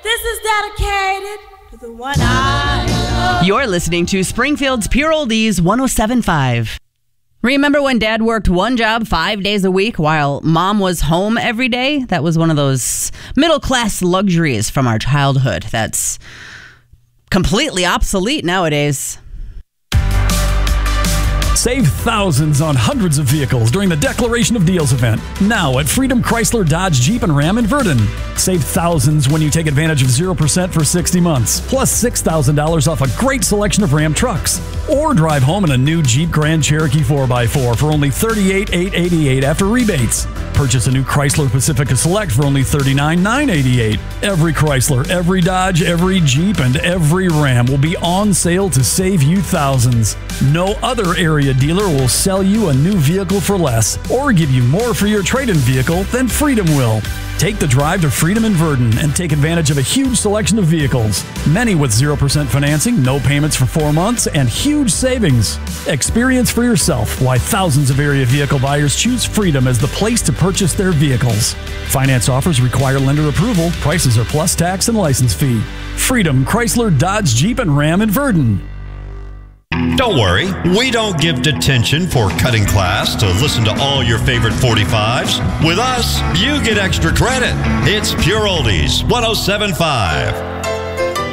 This is dedicated to the one I love. You're listening to Springfield's Pure Oldies 107.5. Remember when Dad worked one job 5 days a week while Mom was home every day? That was one of those middle-class luxuries from our childhood that's completely obsolete nowadays. Save thousands on hundreds of vehicles during the Declaration of Deals event, now at Freedom Chrysler Dodge Jeep and Ram in Verdon. Save thousands when you take advantage of 0% for 60 months, plus $6,000 off a great selection of Ram trucks. Or drive home in a new Jeep Grand Cherokee 4x4 for only $38,888 after rebates. Purchase a new Chrysler Pacifica Select for only $39,988. Every Chrysler, every Dodge, every Jeep, and every Ram will be on sale to save you thousands. No other area dealer will sell you a new vehicle for less or give you more for your trade-in vehicle than Freedom will. Take the drive to Freedom in Verdon and take advantage of a huge selection of vehicles. Many with 0% financing, no payments for 4 months, and huge savings. Experience for yourself why thousands of area vehicle buyers choose Freedom as the place to purchase their vehicles. Finance offers require lender approval. Prices are plus tax and license fee. Freedom Chrysler Dodge Jeep and Ram in Verdon. Don't worry, we don't give detention for cutting class to listen to all your favorite 45s. With us, you get extra credit. It's Pure Oldies 107.5.